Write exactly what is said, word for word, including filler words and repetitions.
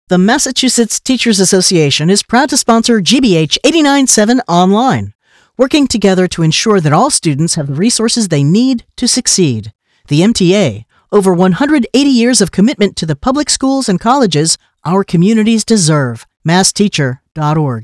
The Massachusetts Teachers Association is proud to sponsor G B H eighty-nine point seven Online, working together to ensure that all students have the resources they need to succeed. The M T A, over one hundred eighty years of commitment to the public schools and colleges our communities deserve. mass teacher dot org